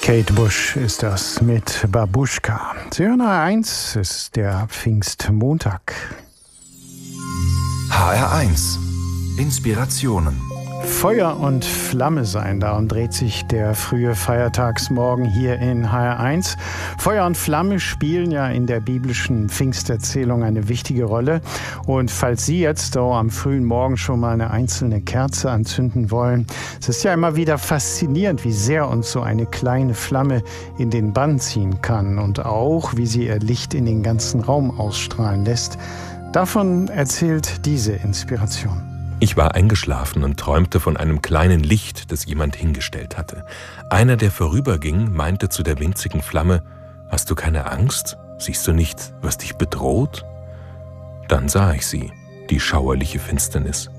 Kate Bush ist das mit Babuschka. Sie hören HR1, es ist der Pfingstmontag. HR1 Inspirationen. Feuer und Flamme sein, darum dreht sich der frühe Feiertagsmorgen hier in HR1. Feuer und Flamme spielen ja in der biblischen Pfingsterzählung eine wichtige Rolle. Und falls Sie jetzt so am frühen Morgen schon mal eine einzelne Kerze anzünden wollen, es ist ja immer wieder faszinierend, wie sehr uns so eine kleine Flamme in den Bann ziehen kann und auch, wie sie ihr Licht in den ganzen Raum ausstrahlen lässt. Davon erzählt diese Inspiration. Ich war eingeschlafen und träumte von einem kleinen Licht, das jemand hingestellt hatte. Einer, der vorüberging, meinte zu der winzigen Flamme: »Hast du keine Angst? Siehst du nicht, was dich bedroht?« Dann sah ich sie, die schauerliche Finsternis.